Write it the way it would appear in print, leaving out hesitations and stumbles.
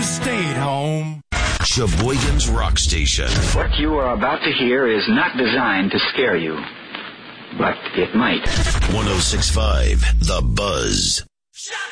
stayed home. Sheboygan's Rock Station. What you are about to hear is not designed to scare you, but it might. 106.5 The Buzz.